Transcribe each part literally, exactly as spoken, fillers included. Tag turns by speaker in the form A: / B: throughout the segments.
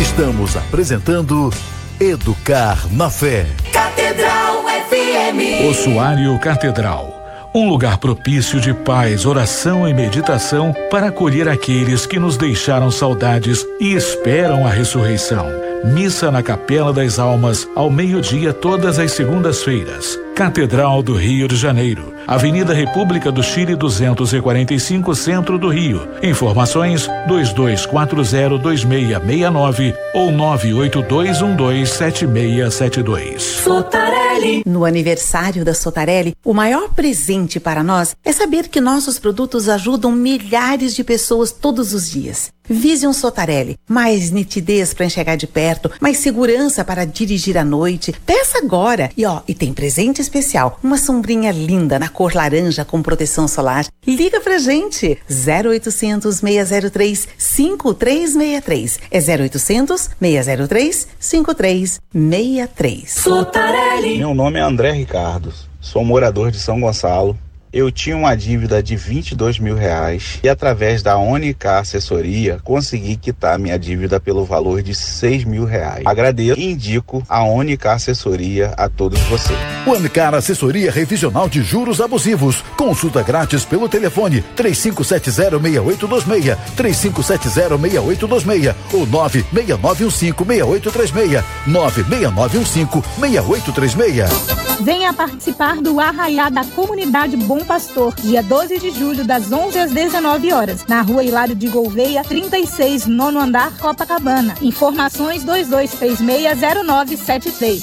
A: Estamos apresentando Educar na Fé.
B: Catedral F M.
C: Ossuário Catedral. Um lugar propício de paz, oração e meditação para acolher aqueles que nos deixaram saudades e esperam a ressurreição. Missa na Capela das Almas, ao meio-dia, todas as segundas-feiras. Catedral do Rio de Janeiro, Avenida República do Chile duzentos e quarenta e cinco, Centro do Rio. Informações dois dois quatro zero dois seis seis nove ou nove oito dois um dois sete seis sete dois.
B: Sotarelli.
D: No aniversário da Sotarelli, o maior presente para nós é saber que nossos produtos ajudam milhares de pessoas todos os dias. Vision Sotarelli, mais nitidez para enxergar de perto, mais segurança para dirigir à noite. Peça agora! E ó, e tem presente especial, uma sombrinha linda na cor laranja com proteção solar. Liga pra gente, zero oitocentos, seis zero três, cinco três seis três. É zero oitocentos, seis zero três, cinco três seis três.
B: Sotarelli.
E: Meu nome é André Ricardo, sou morador de São Gonçalo. Eu tinha uma dívida de vinte e dois mil reais e através da Onicar Assessoria consegui quitar minha dívida pelo valor de seis mil reais. Agradeço e indico a Onicar Assessoria a todos vocês.
A: Onicar Assessoria Revisional de Juros Abusivos. Consulta grátis pelo telefone três cinco sete zero, seis oito dois seis, três cinco sete zero, seis oito dois seis ou nove seis nove um cinco, seis oito três seis, nove seis nove um cinco, seis oito três seis.
F: Venha participar do Arraiá da Comunidade Bom Pastor, dia doze de julho, das onze às dezenove horas, na Rua Hilário de Gouveia, trinta e seis, nono andar, Copacabana. Informações dois dois três seis zero nove sete três.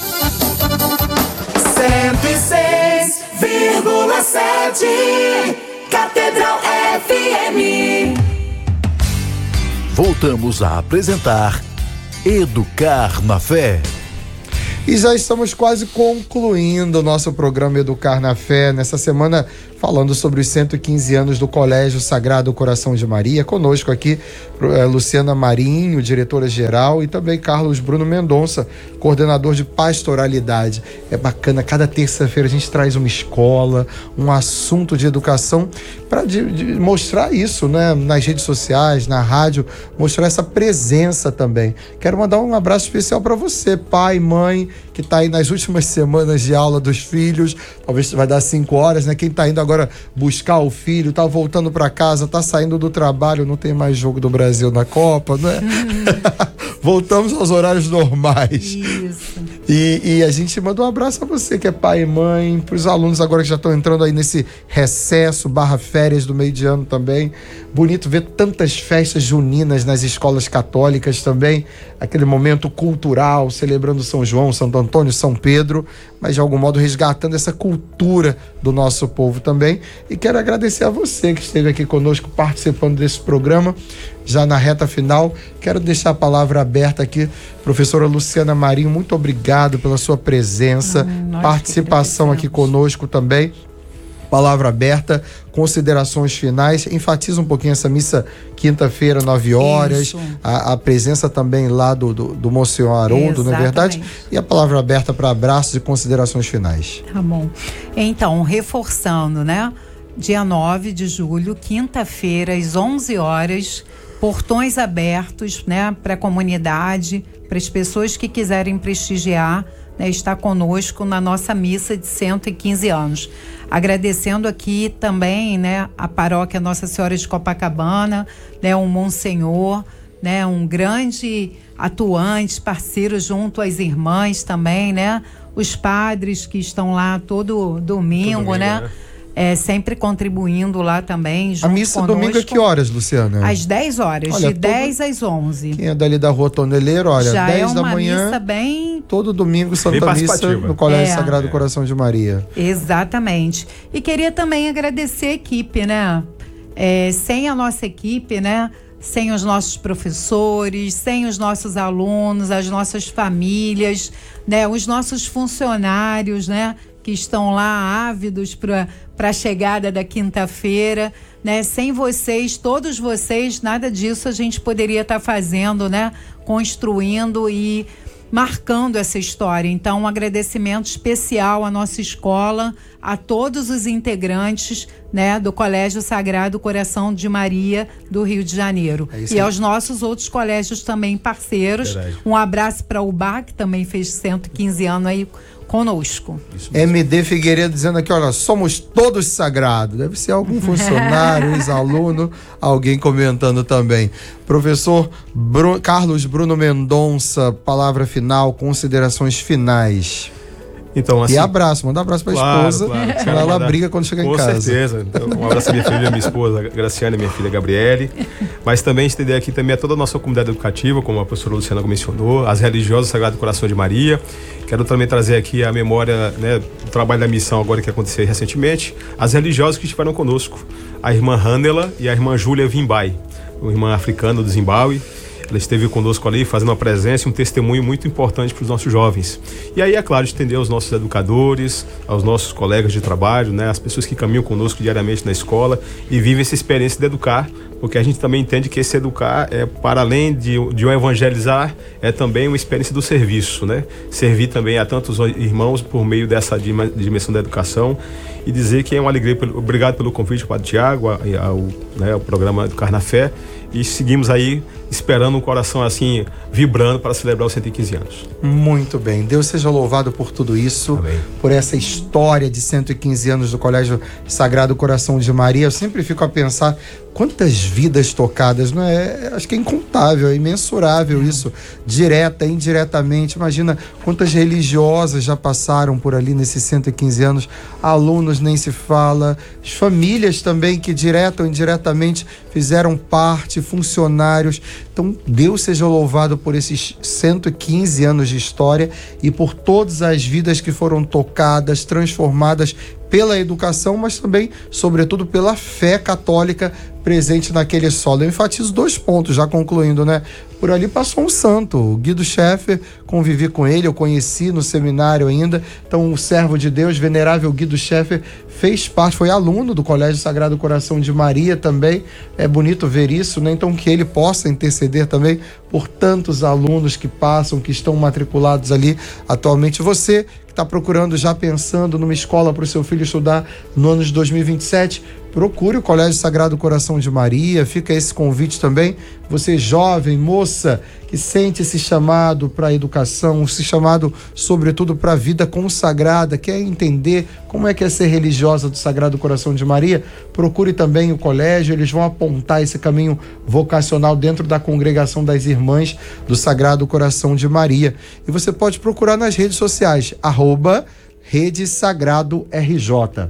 B: cento e seis vírgula sete Catedral F M.
A: Voltamos a apresentar Educar na Fé.
G: E já estamos quase concluindo o nosso programa Educar na Fé, nessa semana falando sobre os cento e quinze anos do Colégio Sagrado Coração de Maria. Conosco aqui é, Luciana Marinho, diretora-geral, e também Carlos Bruno Mendonça, coordenador de pastoralidade. É bacana, cada terça-feira a gente traz uma escola, um assunto de educação para mostrar isso, né, nas redes sociais, na rádio, mostrar essa presença também. Quero mandar um abraço especial para você, pai, mãe, que está aí nas últimas semanas de aula dos filhos, talvez vai dar cinco horas, né? Quem está indo agora buscar o filho, tá voltando para casa, tá saindo do trabalho, não tem mais jogo do Brasil na Copa, né? Hum. Voltamos aos horários normais.
D: Isso.
G: E, e a gente manda um abraço a você que é pai e mãe, para os alunos agora que já estão entrando aí nesse recesso, barra férias do meio de ano também. Bonito ver tantas festas juninas nas escolas católicas também, aquele momento cultural, celebrando São João, Santo Antônio, São Pedro, mas de algum modo resgatando essa cultura do nosso povo também. E quero agradecer a você que esteve aqui conosco participando desse programa. Já na reta final, quero deixar a palavra aberta aqui, professora Luciana Marinho, muito obrigado pela sua presença, ah, participação aqui conosco também. Palavra aberta, considerações finais, enfatiza um pouquinho essa missa quinta-feira, nove horas, a, a presença também lá do, do, do Monsenhor Haroldo, não é verdade? E a palavra aberta para abraços e considerações finais.
H: Tá bom. Então, reforçando, né? Dia nove de julho, quinta-feira, às onze horas, portões abertos, né, para a comunidade, para as pessoas que quiserem prestigiar, né, estar conosco na nossa missa de cento e quinze anos. Agradecendo aqui também, né, a paróquia Nossa Senhora de Copacabana, né, um Monsenhor, né, um grande atuante, parceiro junto às irmãs também, né, os padres que estão lá todo domingo, domingo né, né? É, sempre contribuindo lá também. Junto
G: a missa
H: conosco.
G: Domingo é que horas, Luciana?
H: Às dez horas, olha, de todo... dez às onze.
G: Quem é dali da Rua Toneleiro, olha,
H: já
G: dez
H: é uma
G: da manhã.
H: Missa bem...
G: Todo domingo, Santa Missa, no Colégio é. Sagrado Coração de Maria.
H: Exatamente. E queria também agradecer a equipe, né? É, sem a nossa equipe, né? Sem os nossos professores, sem os nossos alunos, as nossas famílias, né? Os nossos funcionários, né? Que estão lá ávidos para para a chegada da quinta-feira, né? Sem vocês, todos vocês, nada disso a gente poderia estar fazendo, né? Construindo e marcando essa história. Então, um agradecimento especial à nossa escola, a todos os integrantes, né, do Colégio Sagrado Coração de Maria do Rio de Janeiro. É e aos nossos outros colégios também parceiros. Verdade. Um abraço para o U B A, que também fez cento e quinze anos aí conosco.
G: M D Figueiredo dizendo aqui, olha, somos todos sagrados. Deve ser algum funcionário, ex-aluno, alguém comentando também. Professor Bru- Carlos Bruno Mendonça, palavra final, considerações finais.
I: Então, assim,
G: e abraço, manda um abraço pra
I: claro,
G: esposa,
I: claro,
G: senão ela mandar, briga quando chega em casa.
I: Com certeza. Então, um abraço à minha filha, minha esposa Graciane, minha filha Gabriele. Mas também estender aqui também a toda a nossa comunidade educativa, como a professora Luciana mencionou, as religiosas do Sagrado Coração de Maria. Quero também trazer aqui a memória, né, do trabalho da missão agora que aconteceu recentemente, as religiosas que estiveram conosco, a irmã Hanela e a irmã Júlia Vimbai, uma irmã africana do Zimbábue. Ela esteve conosco ali fazendo uma presença e um testemunho muito importante para os nossos jovens. E aí, é claro, estender aos nossos educadores, aos nossos colegas de trabalho, né, as pessoas que caminham conosco diariamente na escola e vivem essa experiência de educar, porque a gente também entende que esse educar é, para além de, de um evangelizar, é também uma experiência do serviço, né? Servir também a tantos irmãos por meio dessa dimensão da educação e dizer que é uma alegria. Obrigado pelo convite, Padre Tiago, ao, né, ao programa Educar na Fé, e seguimos aí esperando um coração assim, vibrando para celebrar os cento e quinze anos.
G: Muito bem, Deus seja louvado por tudo isso. Amém. Por essa história de cento e quinze anos do Colégio Sagrado Coração de Maria. Eu sempre fico a pensar quantas vidas tocadas, não é? Acho que é incontável, é imensurável isso, direta, indiretamente. Imagina quantas religiosas já passaram por ali nesses cento e quinze anos, alunos nem se fala, as famílias também que direta ou indiretamente fizeram parte, funcionários. Então, Deus seja louvado por esses cento e quinze anos de história e por todas as vidas que foram tocadas, transformadas pela educação, mas também, sobretudo, pela fé católica presente naquele solo. Eu enfatizo dois pontos, já concluindo, né? Por ali passou um santo, o Guido Scheffer, convivi com ele, eu conheci no seminário ainda. Então, o servo de Deus, venerável Guido Scheffer, fez parte, foi aluno do Colégio Sagrado Coração de Maria também. É bonito ver isso, né? Então, que ele possa interceder também por tantos alunos que passam, que estão matriculados ali atualmente. Você que está procurando, já pensando numa escola para o seu filho estudar no ano de dois mil e vinte e sete, procure o Colégio Sagrado Coração de Maria. Fica esse convite também. Você jovem, moça, que sente esse chamado para a educação, esse chamado, sobretudo, para a vida consagrada, quer entender como é que é ser religiosa do Sagrado Coração de Maria, procure também o colégio. Eles vão apontar esse caminho vocacional dentro da congregação das Irmãs do Sagrado Coração de Maria. E você pode procurar nas redes sociais, arroba Rede Sagrado R J,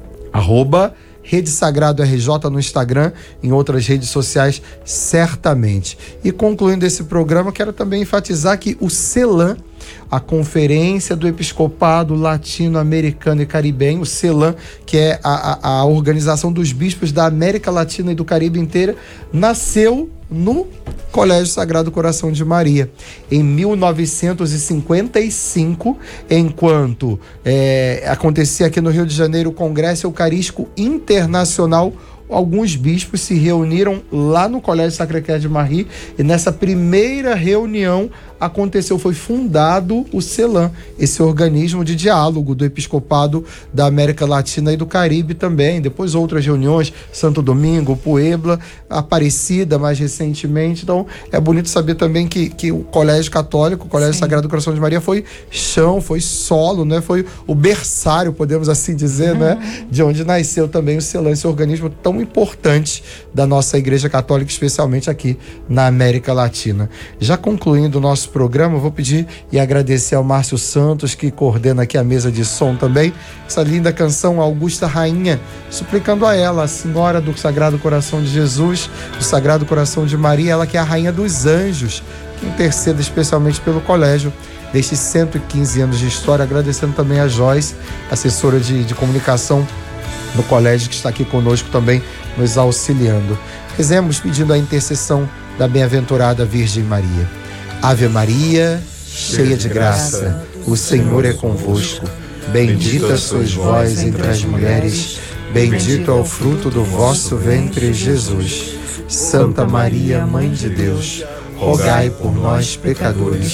G: arroba Rede Sagrado R J no Instagram, em outras redes sociais, certamente. E concluindo esse programa, quero também enfatizar que o CELAM, a Conferência do Episcopado Latino-Americano e Caribenho, o CELAM, que é a, a, a organização dos bispos da América Latina e do Caribe inteira, nasceu no Colégio Sagrado Coração de Maria, em mil novecentos e cinquenta e cinco, enquanto é, acontecia aqui no Rio de Janeiro o Congresso Eucarístico Internacional. Alguns bispos se reuniram lá no Colégio Sacré-Cœur de Marie e nessa primeira reunião aconteceu, foi fundado o CELAM, esse organismo de diálogo do Episcopado da América Latina e do Caribe também. Depois outras reuniões, Santo Domingo, Puebla, Aparecida mais recentemente. Então é bonito saber também que, que o Colégio Católico, o Colégio Sim. Sagrado Coração de Maria foi chão, foi solo, né? Foi o berçário, podemos assim dizer, uhum. né? De onde nasceu também o CELAM, esse organismo tão importante da nossa Igreja Católica, especialmente aqui na América Latina. Já concluindo o nosso programa, eu vou pedir e agradecer ao Márcio Santos, que coordena aqui a mesa de som também, essa linda canção Augusta Rainha, suplicando a ela, a Senhora do Sagrado Coração de Jesus, do Sagrado Coração de Maria, ela que é a Rainha dos Anjos, que interceda especialmente pelo colégio destes cento e quinze anos de história. Agradecendo também a Joyce, assessora de, de comunicação no colégio, que está aqui conosco também, nos auxiliando. Rezemos pedindo a intercessão da bem-aventurada Virgem Maria. Ave Maria, cheia de graça, o Senhor é convosco. Bendita sois vós entre as mulheres, bendito é o fruto do vosso ventre, Jesus. Santa Maria, Mãe de Deus, rogai por nós, pecadores,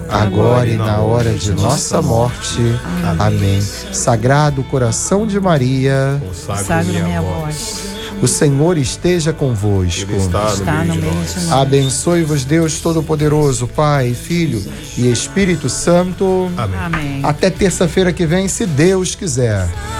G: agora e na hora de nossa morte. Amém. Sagrado coração de Maria,
H: Consagro minha voz.
G: o Senhor esteja convosco.
I: Ele está no
H: Está
I: meio
H: no
I: de
H: meio
I: nós.
H: de nós.
G: Abençoe-vos Deus Todo-Poderoso, Pai, Filho e Espírito Santo.
I: Amém.
H: Amém.
G: Até terça-feira que vem, se Deus quiser.